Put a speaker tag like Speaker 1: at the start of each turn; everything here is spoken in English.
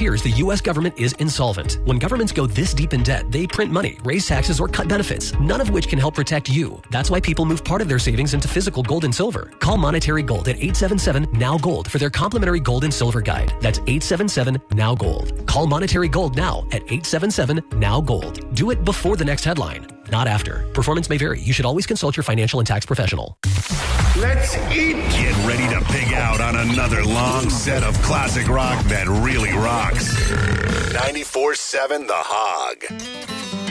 Speaker 1: years, the U.S. government is insolvent. When governments go this deep in debt, they print money, raise taxes, or cut benefits, none of which can help protect you. That's why people move part of their savings into physical gold and silver. Call Monetary Gold at 877-NOW-GOLD for their complimentary gold and silver guide. That's 877-NOW-GOLD. Call Monetary Gold now at 877-NOW-GOLD. Do it before the next headline, not after. Performance may vary. You should always consult your financial and tax professional.
Speaker 2: Let's eat.
Speaker 3: Get ready to pig out on another long set of classic rock that really rocks. 94.7 The Hog.